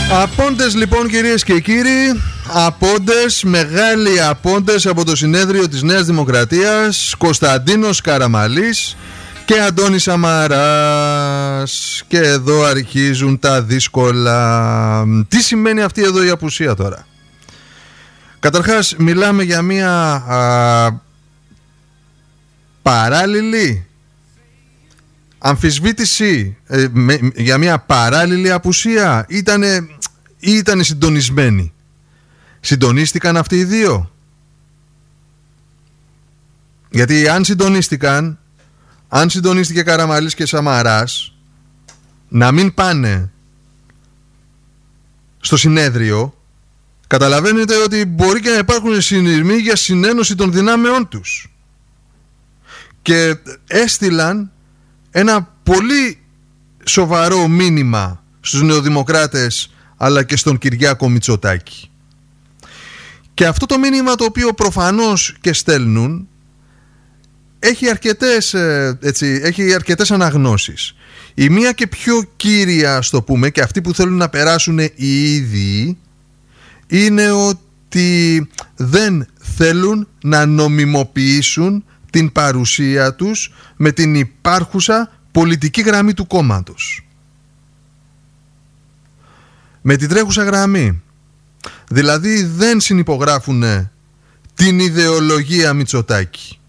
Απόντες λοιπόν, κυρίες και κύριοι, απόντες, μεγάλοι απόντες από το συνέδριο της Νέας Δημοκρατίας, Κωνσταντίνος Καραμαλής και Αντώνης Σαμαράς. Και εδώ αρχίζουν τα δύσκολα. Τι σημαίνει αυτή εδώ η απουσία τώρα? Καταρχάς μιλάμε για μια παράλληλη αμφισβήτηση, για μια παράλληλη απουσία, ήτανε συντονισμένοι? Συντονίστηκαν αυτοί οι δύο? Γιατί αν συντονίστηκε Καραμαλής και Σαμαράς να μην πάνε στο συνέδριο, καταλαβαίνετε ότι μπορεί και να υπάρχουν συνειρμοί για συνένωση των δυνάμεών τους. Και έστειλαν ένα πολύ σοβαρό μήνυμα στους νεοδημοκράτες αλλά και στον Κυριάκο Μητσοτάκη. Και αυτό το μήνυμα, το οποίο προφανώς και στέλνουν, έχει αρκετές αναγνώσεις. Η μία και πιο κύρια, ας το πούμε, και αυτή που θέλουν να περάσουν οι ίδιοι, είναι ότι δεν θέλουν να νομιμοποιήσουν την παρουσία τους με την υπάρχουσα πολιτική γραμμή του κόμματος. Με την τρέχουσα γραμμή. Δηλαδή δεν συνυπογράφουν την ιδεολογία Μητσοτάκη.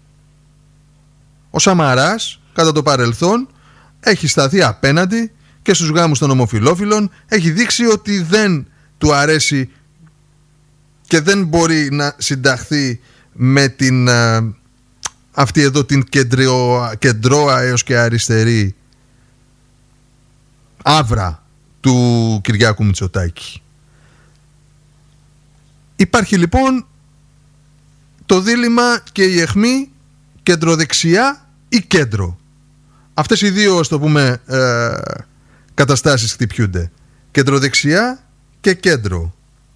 Ο Σαμαράς κατά το παρελθόν έχει σταθεί απέναντι και στους γάμους των ομοφυλόφιλων, έχει δείξει ότι δεν του αρέσει και δεν μπορεί να συνταχθεί με την αυτή εδώ την κεντρώα έως και αριστερή άβρα του Κυριάκου Μητσοτάκη. Υπάρχει λοιπόν το δίλημμα και η αιχμή κεντροδεξιά ή κέντρο. Αυτές οι δύο, ας το πούμε, καταστάσεις χτυπιούνται. Κεντροδεξιά και κέντρο.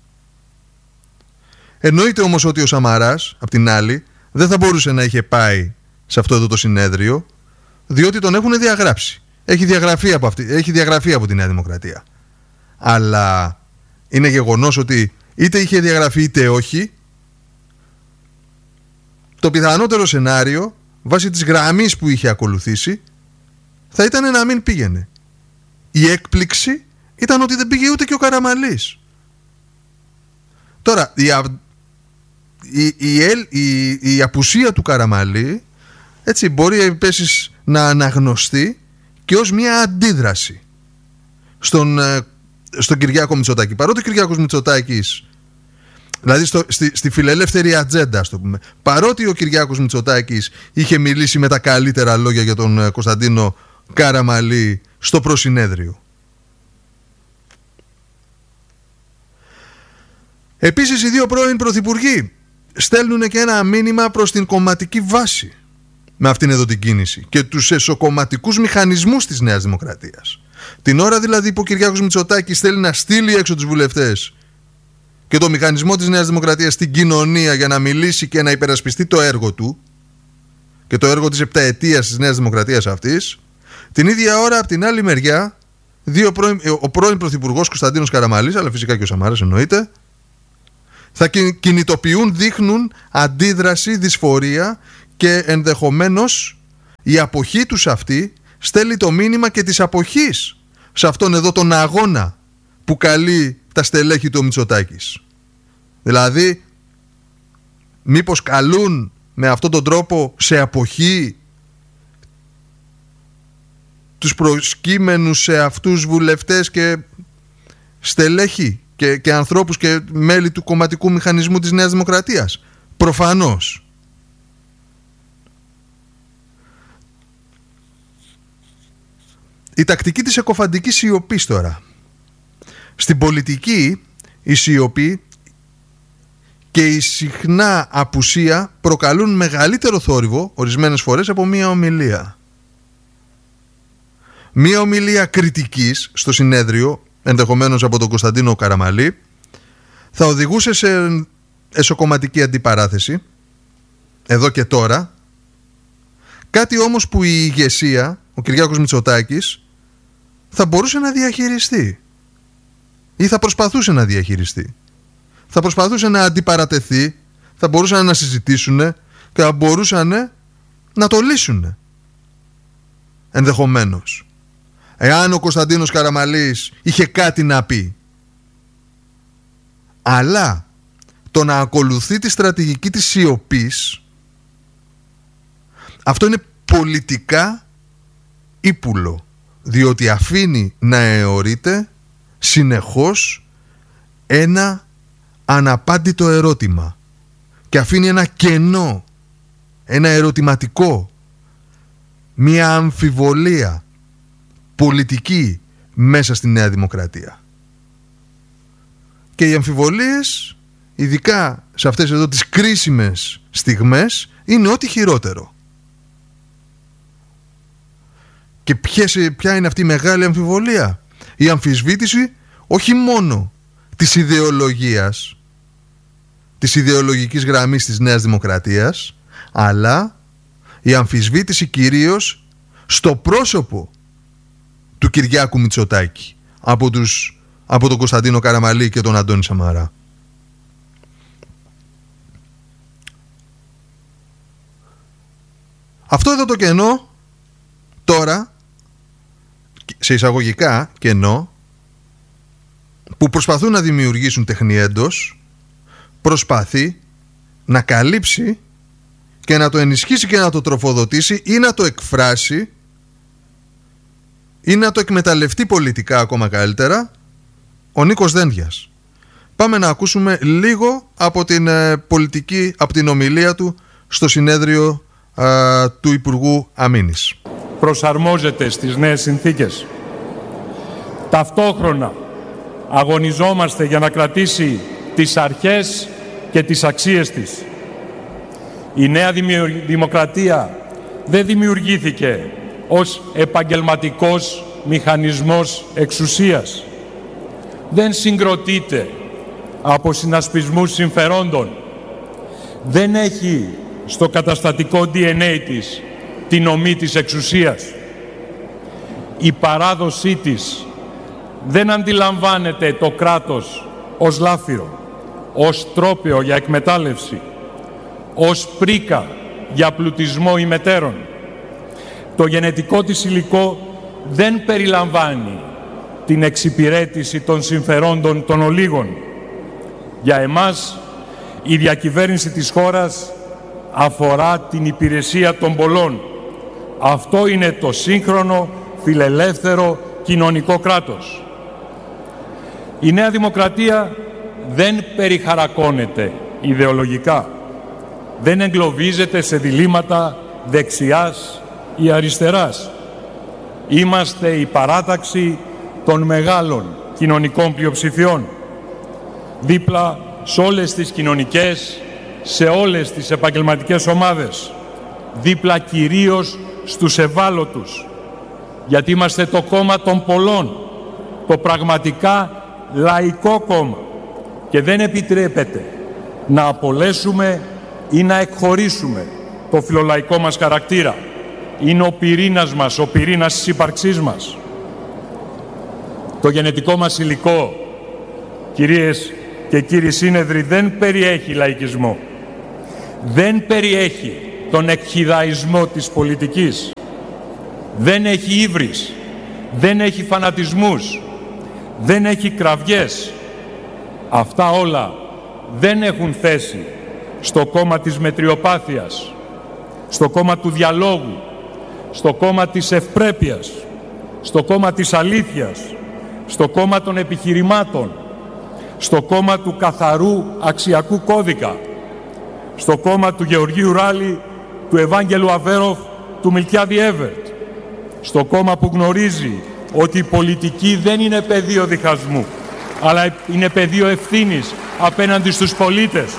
Εννοείται όμως ότι ο Σαμαράς, απ' την άλλη, δεν θα μπορούσε να είχε πάει σε αυτό εδώ το συνέδριο, διότι τον έχουν διαγράψει. Έχει διαγραφεί από τη Νέα Δημοκρατία. Αλλά είναι γεγονός ότι είτε είχε διαγραφεί είτε όχι, το πιθανότερο σενάριο, βάσει της γραμμής που είχε ακολουθήσει, θα ήταν να μην πήγαινε. Η έκπληξη ήταν ότι δεν πήγε ούτε και ο Καραμαλής. Τώρα, η απουσία του Καραμαλή, έτσι, μπορεί επίσης να αναγνωστεί και ως μια αντίδραση στον Κυριάκο Μητσοτάκη. Παρότι ο Κυριάκος Μητσοτάκης, δηλαδή στη φιλελεύθερη ατζέντα, ας το πούμε, παρότι ο Κυριάκος Μητσοτάκης είχε μιλήσει με τα καλύτερα λόγια για τον Κωνσταντίνο Καραμαλή στο προσυνέδριο. Επίσης οι δύο πρώην πρωθυπουργοί στέλνουν και ένα μήνυμα προς την κομματική βάση με αυτήν εδώ την κίνηση και τους εσωκομματικούς μηχανισμούς της Νέας Δημοκρατίας. Την ώρα δηλαδή που ο Κυριάκος Μητσοτάκης θέλει να στείλει έξω τους βουλευτές και το μηχανισμό της Νέας Δημοκρατίας στην κοινωνία για να μιλήσει και να υπερασπιστεί το έργο του και το έργο της επταετίας της Νέας Δημοκρατίας αυτής, την ίδια ώρα από την άλλη μεριά ο πρώην πρωθυπουργός Κωνσταντίνος Καραμαλής, αλλά φυσικά και ο Σαμάρας εννοείται, θα κινητοποιούν, δείχνουν αντίδραση, δυσφορία και ενδεχομένως η αποχή τους αυτή στέλνει το μήνυμα και της αποχής σε αυτόν εδώ τον αγώνα που καλεί τα στελέχη του Μητσοτάκης. Δηλαδή μήπως καλούν με αυτόν τον τρόπο σε αποχή τους προσκύμενους σε αυτούς βουλευτές και στελέχη και ανθρώπους και μέλη του κομματικού μηχανισμού της Νέας Δημοκρατίας. Προφανώς. Η τακτική της εκοφαντικής σιωπής τώρα. Στην πολιτική η σιωπή και η συχνά απουσία προκαλούν μεγαλύτερο θόρυβο ορισμένες φορές από μία ομιλία. Μία ομιλία κριτικής στο συνέδριο, ενδεχομένως από τον Κωνσταντίνο Καραμαλή, θα οδηγούσε σε εσωκομματική αντιπαράθεση εδώ και τώρα, κάτι όμως που η ηγεσία, ο Κυριάκος Μητσοτάκης, θα μπορούσε να διαχειριστεί. ή θα προσπαθούσε να διαχειριστεί. Θα προσπαθούσε να αντιπαρατεθεί, θα μπορούσαν να συζητήσουν και θα μπορούσαν να το λύσουν. Ενδεχομένως. Εάν ο Κωνσταντίνος Καραμανλής είχε κάτι να πει. Αλλά το να ακολουθεί τη στρατηγική της σιωπής, αυτό είναι πολιτικά ύπουλο, διότι αφήνει να αιωρείται συνεχώς ένα αναπάντητο ερώτημα και αφήνει ένα κενό, ένα ερωτηματικό, μια αμφιβολία πολιτική μέσα στη Νέα Δημοκρατία. Και οι αμφιβολίες, ειδικά σε αυτές εδώ τις κρίσιμες στιγμές, είναι ό,τι χειρότερο. Και ποια είναι αυτή η μεγάλη αμφιβολία? Η αμφισβήτηση όχι μόνο της ιδεολογίας, της ιδεολογικής γραμμής της Νέας Δημοκρατίας, αλλά η αμφισβήτηση κυρίως στο πρόσωπο του Κυριάκου Μητσοτάκη από τον Κωνσταντίνο Καραμανλή και τον Αντώνη Σαμαρά. Αυτό εδώ το κενό τώρα, σε εισαγωγικά κενό, που προσπαθούν να δημιουργήσουν τεχνιέντος, προσπαθεί να καλύψει και να το ενισχύσει και να το τροφοδοτήσει ή να το εκφράσει ή να το εκμεταλλευτεί πολιτικά ακόμα καλύτερα ο Νίκος Δένδιας. Πάμε να ακούσουμε λίγο από την ομιλία του στο συνέδριο του Υπουργού Αμήνης. Προσαρμόζεται στις νέες συνθήκες. Ταυτόχρονα αγωνιζόμαστε για να κρατήσει τις αρχές και τις αξίες της. Η Νέα Δημοκρατία δεν δημιουργήθηκε ως επαγγελματικός μηχανισμός εξουσίας. Δεν συγκροτείται από συνασπισμούς συμφερόντων. Δεν έχει στο καταστατικό DNA της την ομή της εξουσίας. Η παράδοσή της δεν αντιλαμβάνεται το κράτος ως λάφυρο, ως τρόπαιο για εκμετάλλευση, ως πρίκα για πλουτισμό ημετέρων. Το γενετικό της υλικό δεν περιλαμβάνει την εξυπηρέτηση των συμφερόντων των ολίγων. Για εμάς, η διακυβέρνηση της χώρας αφορά την υπηρεσία των πολλών. Αυτό είναι το σύγχρονο, φιλελεύθερο, κοινωνικό κράτος. Η Νέα Δημοκρατία δεν περιχαρακώνεται ιδεολογικά. Δεν εγκλωβίζεται σε διλήμματα δεξιάς ή αριστεράς. Είμαστε η παράταξη των μεγάλων κοινωνικών πλειοψηφιών. Δίπλα σε όλες τις κοινωνικές, σε όλες τις επαγγελματικές ομάδες. Δίπλα κυρίως στους ευάλωτους. Γιατί είμαστε το κόμμα των πολλών. Το πραγματικά λαϊκό κόμμα. Και δεν επιτρέπεται να απολέσουμε ή να εκχωρήσουμε το φιλολαϊκό μας χαρακτήρα. Είναι ο πυρήνας μας, ο πυρήνας της ύπαρξής μας. Το γενετικό μας υλικό, κυρίες και κύριοι σύνεδροι, δεν περιέχει λαϊκισμό. Δεν περιέχει τον εκχυδαϊσμό της πολιτικής. Δεν έχει ύβρις. Δεν έχει φανατισμούς. Δεν έχει κραυγές. Αυτά όλα δεν έχουν θέση στο κόμμα της μετριοπάθειας, στο κόμμα του διαλόγου, στο κόμμα της ευπρέπειας, στο κόμμα της αλήθειας, στο κόμμα των επιχειρημάτων, στο κόμμα του καθαρού αξιακού κώδικα, στο κόμμα του Γεωργίου Ράλη, του Ευάγγελου Αβέροφ, του Μιλκιάδη Εύερτ, στο κόμμα που γνωρίζει ότι η πολιτική δεν είναι πεδίο διχασμού, αλλά είναι πεδίο ευθύνης απέναντι στους πολίτες.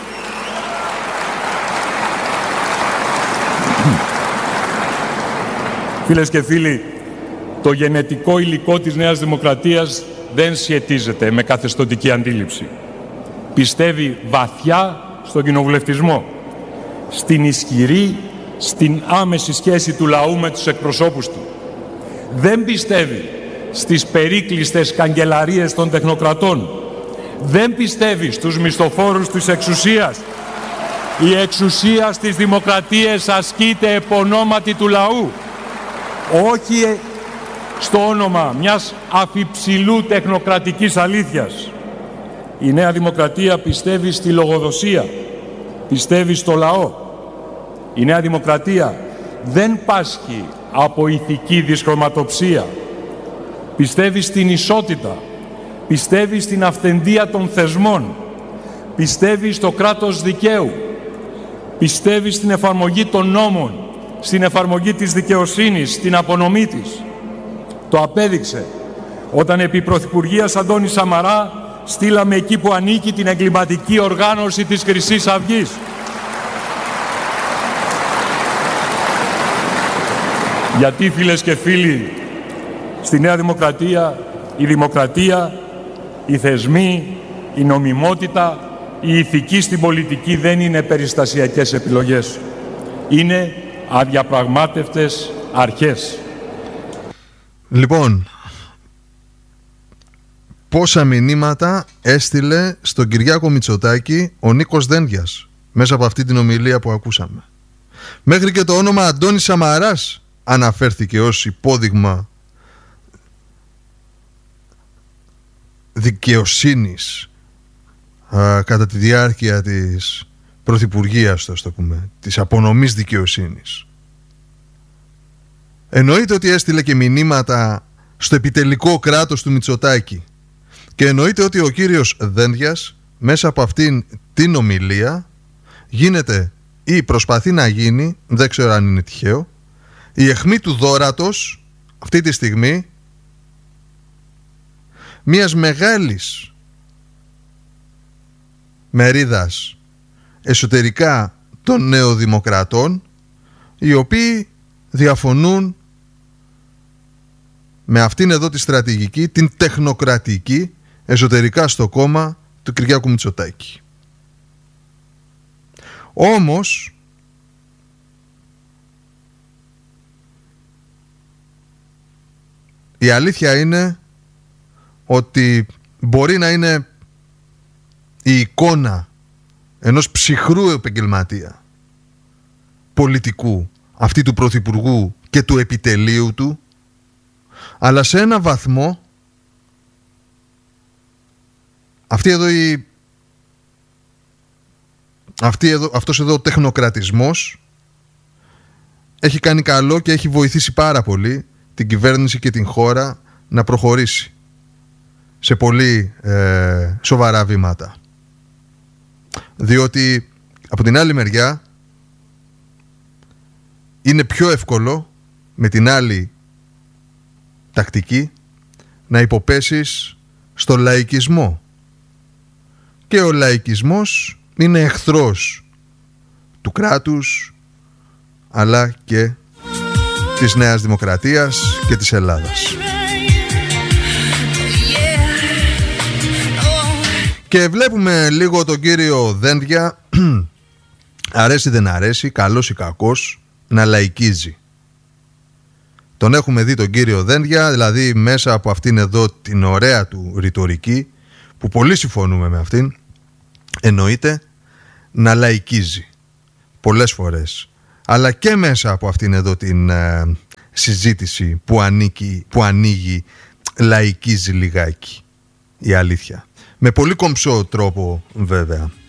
Φίλες και φίλοι, το γενετικό υλικό της Νέας Δημοκρατίας δεν σχετίζεται με καθεστωτική αντίληψη. Πιστεύει βαθιά στον κοινοβουλευτισμό, στην ισχυρή, στην άμεση σχέση του λαού με τους εκπροσώπους του. Δεν πιστεύει στις περίκλειστες καγκελαρίες των τεχνοκρατών. Δεν πιστεύει στους μισθοφόρους της εξουσίας. Η εξουσία στις δημοκρατίες ασκείται επ' ονόματι του λαού, όχι στο όνομα μιας αφιψηλού τεχνοκρατικής αλήθειας. Η Νέα Δημοκρατία πιστεύει στη λογοδοσία, πιστεύει στο λαό. Η Νέα Δημοκρατία δεν πάσχει από ηθική δυσχρωματοψία. Πιστεύει στην ισότητα, πιστεύει στην αυθεντία των θεσμών, πιστεύει στο κράτος δικαίου, πιστεύει στην εφαρμογή των νόμων, στην εφαρμογή της δικαιοσύνης, στην απονομή της. Το απέδειξε όταν επί Πρωθυπουργίας Αντώνη Σαμαρά στείλαμε εκεί που ανήκει την εγκληματική οργάνωση της Χρυσής Αυγής. Γιατί, φίλες και φίλοι, στη Νέα Δημοκρατία η δημοκρατία, οι θεσμοί, η νομιμότητα, η ηθική στην πολιτική δεν είναι περιστασιακές επιλογές. Είναι αδιαπραγμάτευτες αρχές. Λοιπόν, πόσα μηνύματα έστειλε στον Κυριάκο Μητσοτάκη ο Νίκος Δένδιας μέσα από αυτή την ομιλία που ακούσαμε. Μέχρι και το όνομα Αντώνης Σαμαράς αναφέρθηκε ως υπόδειγμα δικαιοσύνης κατά τη διάρκεια της πρωθυπουργίας του, ας το πούμε, της απονομής δικαιοσύνης. Εννοείται ότι έστειλε και μηνύματα στο επιτελικό κράτος του Μητσοτάκη και εννοείται ότι ο κύριος Δένδιας μέσα από αυτήν την ομιλία γίνεται ή προσπαθεί να γίνει, δεν ξέρω αν είναι τυχαίο, η αιχμή του δώρατος αυτή τη στιγμή μιας μεγάλης μερίδας εσωτερικά των νεοδημοκρατών, οι οποίοι διαφωνούν με αυτήν εδώ τη στρατηγική, την τεχνοκρατική, εσωτερικά στο κόμμα του Κυριάκου Μητσοτάκη. Όμως η αλήθεια είναι ότι μπορεί να είναι η εικόνα ενός ψυχρού επαγγελματία πολιτικού, αυτή του Πρωθυπουργού και του επιτελείου του, αλλά σε ένα βαθμό αυτός εδώ ο τεχνοκρατισμός έχει κάνει καλό και έχει βοηθήσει πάρα πολύ την κυβέρνηση και την χώρα να προχωρήσει σε πολύ σοβαρά βήματα. Διότι από την άλλη μεριά είναι πιο εύκολο με την άλλη τακτική να υποπέσεις στο λαϊκισμό, και ο λαϊκισμός είναι εχθρός του κράτους αλλά και της Νέας Δημοκρατίας και της Ελλάδας. Και βλέπουμε λίγο τον κύριο Δένδια, αρέσει δεν αρέσει, καλός ή κακός, να λαϊκίζει. Τον έχουμε δει τον κύριο Δένδια, δηλαδή μέσα από αυτήν εδώ την ωραία του ρητορική, που πολύ συμφωνούμε με αυτήν, εννοείται να λαϊκίζει πολλές φορές. Αλλά και μέσα από αυτήν εδώ την συζήτηση που ανοίγει, λαϊκίζει λιγάκι, η αλήθεια. Με πολύ κομψό τρόπο βέβαια.